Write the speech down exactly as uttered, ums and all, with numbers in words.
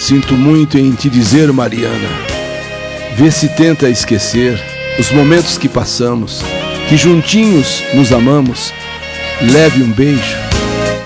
Sinto muito em te dizer, Mariana. Vê se tenta esquecer os momentos que passamos, que juntinhos nos amamos. Leve um beijo